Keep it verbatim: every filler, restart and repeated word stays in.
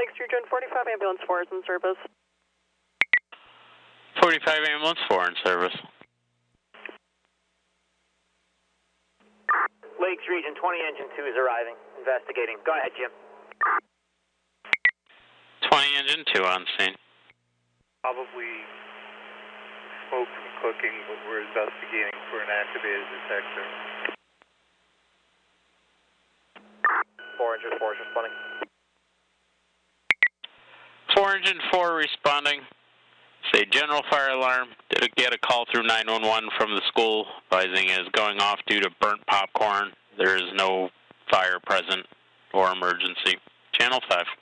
Lakes Region forty-five Ambulance four is in service. forty-five Ambulance four in service. Lakes Region twenty Engine two is arriving, investigating. Go ahead, Jim. twenty Engine two on scene. Probably smoke from cooking, but we're investigating for an activated detector. four Engine four is responding. four Engine four responding. Say general fire alarm. Did get a call through nine one one from the school advising it is going off due to burnt popcorn. There is no fire present or emergency. Channel five.